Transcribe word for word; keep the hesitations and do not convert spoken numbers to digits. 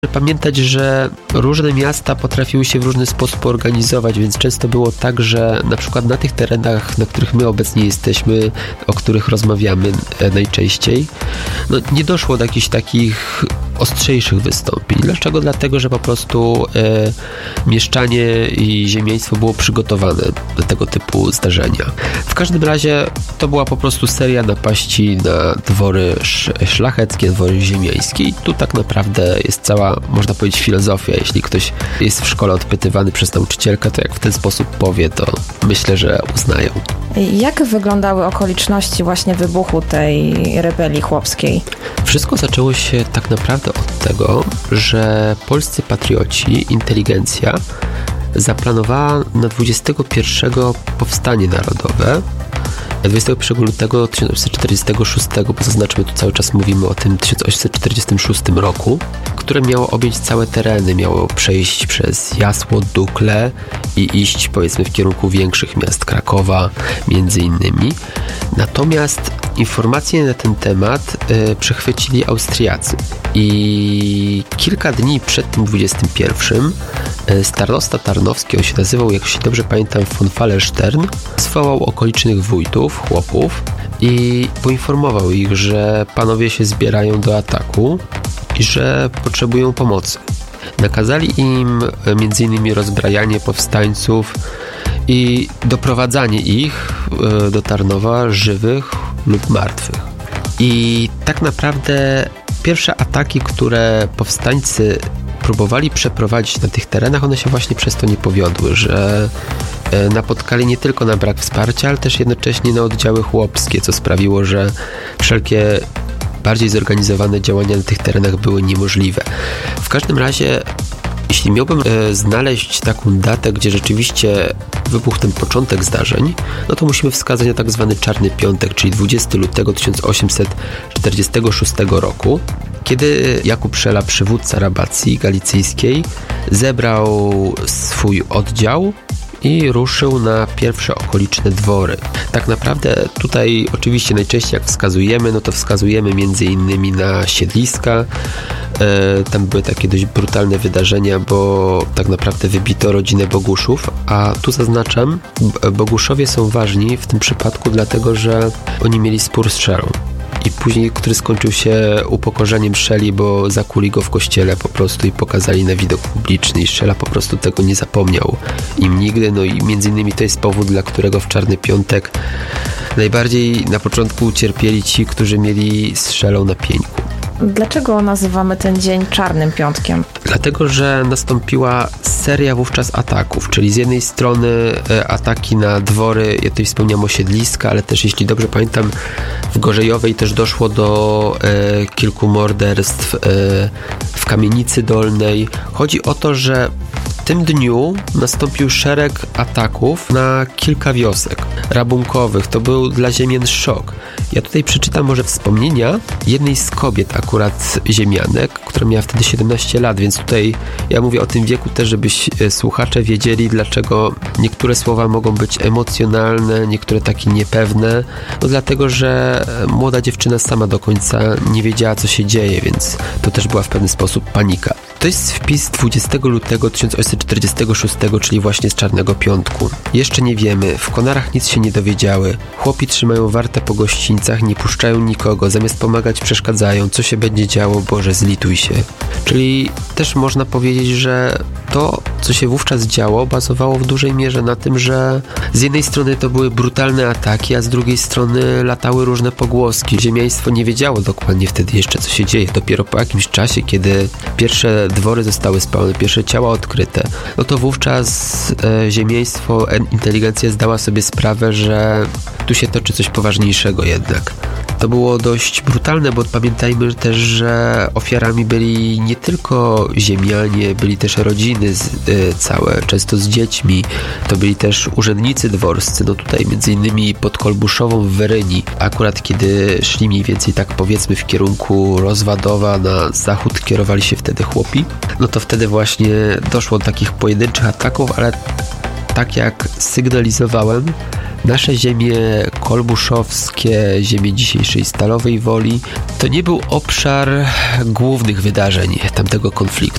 Pamiętać, że różne miasta potrafiły się w różny sposób organizować, więc często było tak, że na przykład na tych terenach, na których my obecnie jesteśmy, o których rozmawiamy najczęściej, no nie doszło do jakichś takich ostrzejszych wystąpień. Dlaczego? Dlatego, że po prostu e, mieszczanie i ziemiaństwo było przygotowane do tego typu zdarzenia. W każdym razie to była po prostu seria napaści na dwory szlacheckie, dwory ziemiańskie i tu tak naprawdę jest cała, można powiedzieć, filozofia. Jeśli ktoś jest w szkole odpytywany przez nauczycielkę, to jak w ten sposób powie, to myślę, że uznają. Jak wyglądały okoliczności właśnie wybuchu tej rebelii chłopskiej? Wszystko zaczęło się tak naprawdę od tego, że polscy patrioci, inteligencja zaplanowała na dwudziestego pierwszego powstanie narodowe, dwudziestego pierwszego lutego tysiąc osiemset czterdziestego szóstego, bo zaznaczmy, tu cały czas mówimy o tym tysiąc osiemset czterdziestym szóstym roku, które miało objąć całe tereny, miało przejść przez Jasło, Dukle i iść, powiedzmy, w kierunku większych miast, Krakowa między innymi. Natomiast informacje na ten temat y, przechwycili Austriacy i kilka dni przed tym dwudziestym pierwszym y, starosta tarnowski, on się nazywał, jak się dobrze pamiętam, von Fallerstern, zwołał okolicznych wójtów, chłopów i poinformował ich, że panowie się zbierają do ataku i że potrzebują pomocy. Nakazali im między innymi rozbrajanie powstańców i doprowadzanie ich do Tarnowa żywych lub martwych. I tak naprawdę pierwsze ataki, które powstańcy próbowali przeprowadzić na tych terenach, one się właśnie przez to nie powiodły, że napotkali nie tylko na brak wsparcia, ale też jednocześnie na oddziały chłopskie, co sprawiło, że wszelkie bardziej zorganizowane działania na tych terenach były niemożliwe. W każdym razie, jeśli miałbym e, znaleźć taką datę, gdzie rzeczywiście wybuchł ten początek zdarzeń, no to musimy wskazać na tak zwany Czarny Piątek, czyli dwudziestego lutego tysiąc osiemset czterdziestego szóstego roku, kiedy Jakub Szela, przywódca rabacji galicyjskiej, zebrał swój oddział i ruszył na pierwsze okoliczne dwory. Tak naprawdę tutaj oczywiście najczęściej jak wskazujemy, no to wskazujemy między innymi na siedliska. E, tam były takie dość brutalne wydarzenia, bo tak naprawdę wybito rodzinę Boguszów, a tu zaznaczam, Boguszowie są ważni w tym przypadku, dlatego że oni mieli spór z Szelą. I później, który skończył się upokorzeniem Szeli, bo zakuli go w kościele po prostu i pokazali na widok publiczny i Szela po prostu tego nie zapomniał im nigdy, no i między innymi to jest powód, dla którego w Czarny Piątek najbardziej na początku ucierpieli ci, którzy mieli z Szelą na pieńku. Dlaczego nazywamy ten dzień Czarnym Piątkiem? Dlatego, że nastąpiła seria wówczas ataków, czyli z jednej strony ataki na dwory, ja tutaj wspomniałem osiedliska, ale też, jeśli dobrze pamiętam, w Gorzejowej też doszło do e, kilku morderstw e, w Kamienicy Dolnej. Chodzi o to, że w tym dniu nastąpił szereg ataków na kilka wiosek rabunkowych. To był dla ziemian szok. Ja tutaj przeczytam może wspomnienia jednej z kobiet, akurat ziemianek, która miała wtedy siedemnaście lat, więc tutaj ja mówię o tym wieku też, żebyś słuchacze wiedzieli, dlaczego niektóre słowa mogą być emocjonalne, niektóre takie niepewne. No dlatego, że młoda dziewczyna sama do końca nie wiedziała, co się dzieje, więc to też była w pewien sposób panika. To jest wpis dwudziestego lutego tysiąc osiemset czterdziestego szóstego, czyli właśnie z Czarnego Piątku. Jeszcze nie wiemy, w Konarach nic się nie dowiedziały. Chłopi trzymają wartę po gościńcach, nie puszczają nikogo, zamiast pomagać przeszkadzają. Co się będzie działo? Boże, zlituj się. Czyli też można powiedzieć, że to, co się wówczas działo, bazowało w dużej mierze na tym, że z jednej strony to były brutalne ataki, a z drugiej strony latały różne pogłoski. Ziemiaństwo nie wiedziało dokładnie wtedy jeszcze, co się dzieje. Dopiero po jakimś czasie, kiedy pierwsze dwory zostały spalone, pierwsze ciała odkryte, no to wówczas e, ziemiaństwo, e, inteligencja zdała sobie sprawę, że tu się toczy coś poważniejszego jednak. To było dość brutalne, bo pamiętajmy też, że ofiarami byli nie tylko ziemianie, byli też rodziny z, y, całe, często z dziećmi. To byli też urzędnicy dworscy, no tutaj między innymi pod Kolbuszową w Weryni. Akurat kiedy szli mniej więcej tak powiedzmy w kierunku Rozwadowa, na zachód kierowali się wtedy chłopi, no to wtedy właśnie doszło do takich pojedynczych ataków, ale tak jak sygnalizowałem, nasze ziemie kolbuszowskie, ziemie dzisiejszej Stalowej Woli, to nie był obszar głównych wydarzeń tamtego konfliktu.